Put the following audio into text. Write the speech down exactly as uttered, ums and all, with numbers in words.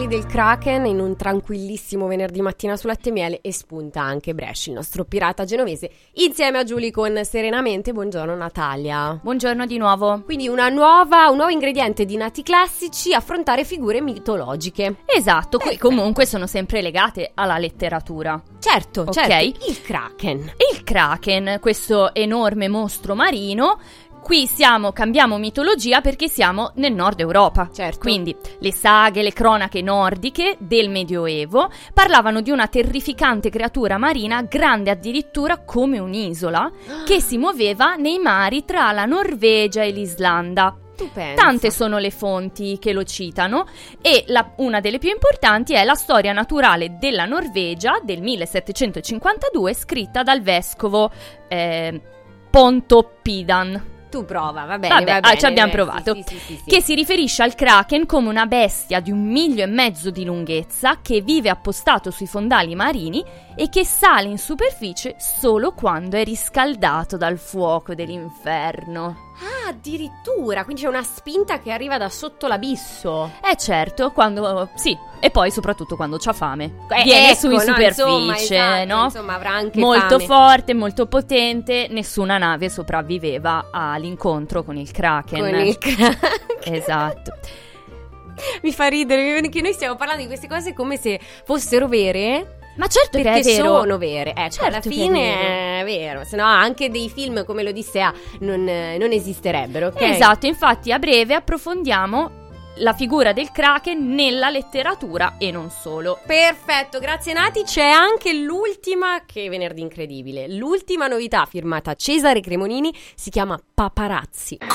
Del Kraken in un tranquillissimo venerdì mattina su Latte e Miele, e spunta anche Bresci, il nostro pirata genovese, insieme a Giulia con Serenamente. Buongiorno Natalia. Buongiorno di nuovo. Quindi una nuova, un nuovo ingrediente di Nati Classici: affrontare figure mitologiche. Esatto, qui comunque sono sempre legate alla letteratura. Certo, Ok. certo. Il Kraken. Il Kraken, questo enorme mostro marino. Qui siamo, cambiamo mitologia perché siamo nel nord Europa. Certo. Quindi le saghe, le cronache nordiche del Medioevo parlavano di una terrificante creatura marina grande addirittura come un'isola che si muoveva nei mari tra la Norvegia e l'Islanda. Tu pensa. Tante sono le fonti che lo citano e la, una delle più importanti è la storia naturale della Norvegia del millesettecentocinquantadue, scritta dal vescovo eh, Pontoppidan. Tu prova, va bene, Vabbè, va ah, bene, ci abbiamo eh, provato. sì, sì, sì, sì. Che si riferisce al Kraken come una bestia di un miglio e mezzo di lunghezza che vive appostato sui fondali marini e che sale in superficie solo quando è riscaldato dal fuoco dell'inferno. Ah, addirittura, quindi c'è una spinta che arriva da sotto l'abisso. Eh certo, quando sì, e poi soprattutto quando c'ha fame. Eh, Viene ecco, su in no, superficie, insomma, esatto, no? Insomma, avrà anche molto fame. forte, molto potente, nessuna nave sopravviveva all'incontro con il Kraken. Con il Kraken. Esatto. Mi fa ridere perché noi stiamo parlando di queste cose come se fossero vere. Ma certo che Perché è vero. sono vere, ecco, Certo alla che è fine è vero, se no anche dei film come l'Odissea non, non esisterebbero, ok? Esatto, infatti a breve approfondiamo la figura del Kraken nella letteratura e non solo. Perfetto, grazie Nati. C'è anche l'ultima, che venerdì incredibile, l'ultima novità firmata Cesare Cremonini, si chiama Paparazzi.